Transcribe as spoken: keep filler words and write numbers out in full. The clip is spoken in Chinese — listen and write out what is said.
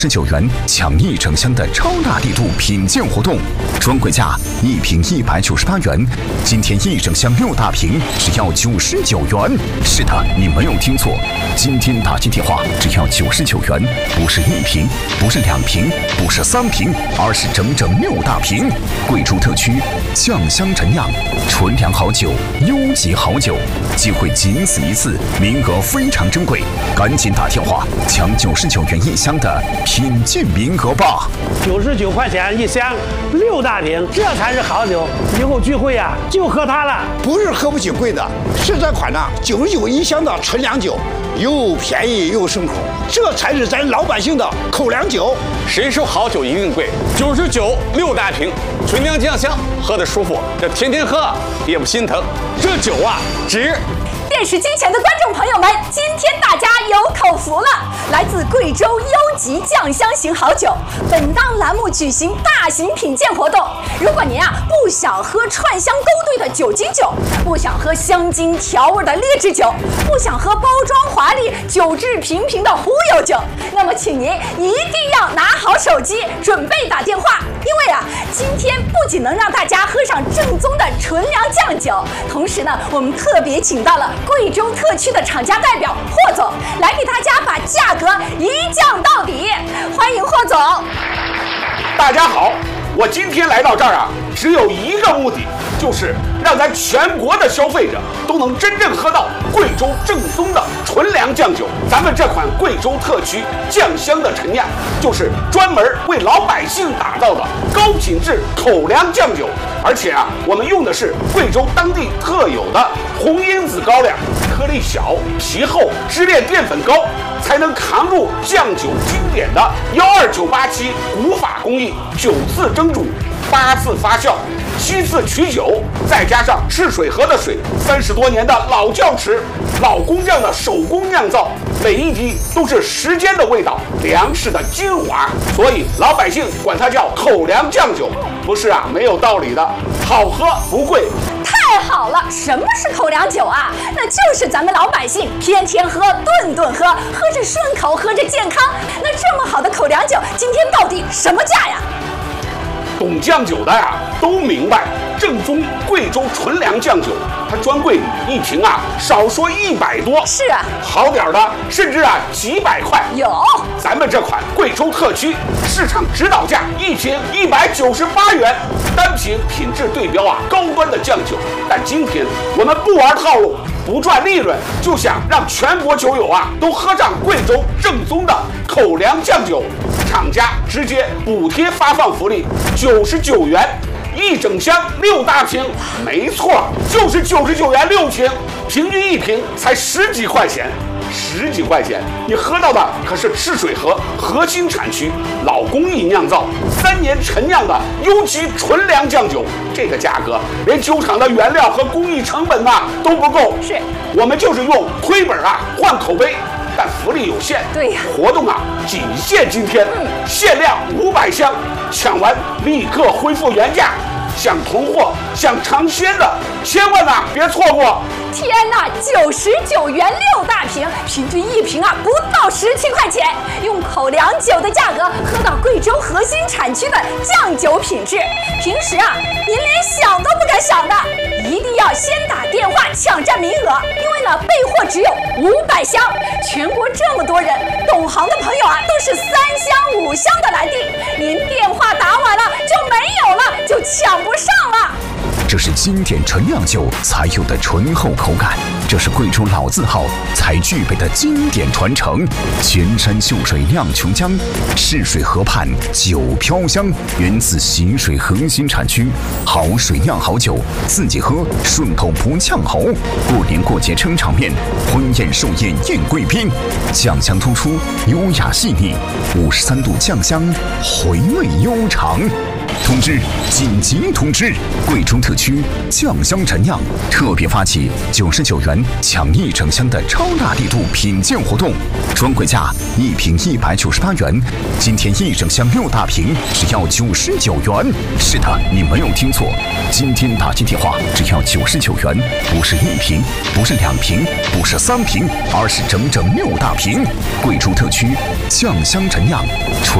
十九元抢一整箱的超大地度品鉴活动，专柜价一瓶一百九十八元，今天一整箱六大瓶只要九十九元。是的，你没有听错，今天打进电话只要九十九元，不是一瓶，不是两瓶，不是三瓶，而是整整六大瓶。贵州特区酱香陈酿纯粮好酒，优级好酒，机会仅此一次，名额非常珍贵，赶紧打电话抢九十九元一箱的品鉴名额吧！ 九十九块钱一箱，六大瓶，这才是好酒。以后聚会呀、啊，就喝它了。 不是喝不起贵的，是这款呢九十九一箱的纯粮酒，又便宜又顺口，这才是咱老百姓的口粮酒。 谁说好酒一定贵？九十九六大瓶，纯粮酱香，喝得舒服，这天天喝也不心疼。这酒啊，值。 电视机前的观众朋友们，今天大家有口福了！来自贵州优级酱香型好酒，本档栏目举行大型品鉴活动。如果您啊不想喝串香勾兑的酒精酒，不想喝香精调味的劣质酒，不想喝包装华丽、酒质平平的忽悠酒，那么请您一定要拿好手机，准备打电话，因为啊，今天不仅能让大家喝上正宗的纯粮酱酒，同时呢，我们特别请到了贵州特区的厂家代表霍总来给大家把价格一降到底，欢迎霍总。 大家好，我今天来到这儿啊，只有一个目的，就是让咱全国的消费者都能真正喝到贵州正宗的纯粮酱酒。咱们这款贵州特区酱香的陈酿，就是专门为老百姓打造的高品质口粮酱酒。而且啊，我们用的是贵州当地特有的红因子高粱，颗粒小、皮厚、支链淀粉高，才能扛住酱酒经典的幺二九八七古法工艺，九次蒸煮，八次发酵，七次取酒，再加上赤水河的水，三十多年的老窖池，老工匠的手工酿造，每一滴都是时间的味道，粮食的精华，所以老百姓管它叫口粮酱酒，不是啊，没有道理的，好喝不贵。 太好了，什么是口粮酒啊？那就是咱们老百姓天天喝、顿顿喝，喝着顺口，喝着健康。那这么好的口粮酒，今天到底什么价呀？ 懂酱酒的呀，都明白，正宗贵州纯粮酱酒，它专柜里一瓶啊，少说一百多。 是啊， 好点的甚至啊几百块。 有， 咱们这款贵州特区市场指导价一瓶一百九十八元，单瓶品质对标啊高端的酱酒。但今天我们不玩套路，不赚利润，就想让全国酒友啊都喝上贵州正宗的口粮酱酒。厂家直接补贴发放福利，九十九元一整箱六大瓶，没错，就是九十九元六瓶，平均一瓶才十几块钱，十几块钱，你喝到的可是赤水河核心产区老工艺酿造、三年陈酿的优级纯粮酱酒，这个价格连酒厂的原料和工艺成本啊都不够。 是， 我们就是用亏本啊换口碑。但福利有限， 对呀， 活动啊仅限今天，嗯、限量五百箱，抢完立刻恢复原价。想囤货、想尝鲜的，千万啊别错过！ 天哪，九十九元六大瓶，平均一瓶啊不到十七块钱，用口粮酒的价格喝到贵州核心产区的酱酒品质，平时啊您连想都不敢想的，一定要先打电话抢占名额，因为呢备货只有五百箱，全国这么多人，懂行的朋友啊都是三箱五箱的来订，您电话打晚了就没有了，就抢不上了。 这是经典陈酿酒才有的醇厚口感，这是贵州老字号才具备的经典传承。泉山秀水酿琼浆，赤水河畔酒飘香，源自习水核心产区，好水酿好酒，自己喝顺口不呛喉。过年过节撑场面，婚宴寿宴宴贵宾，酱香突出，优雅细腻，五十三度酱香，回味悠长。 通知！紧急通知！贵州特区酱香陈酿特别发起九十九元抢一整箱的超大地图品鉴活动，专柜价一瓶一百九十八元，今天一整箱六大瓶只要九十九元。是的，你没有听错，今天打进电话只要九十九元，不是一瓶，不是两瓶，不是三瓶，而是整整六大瓶。贵州特区酱香陈酿。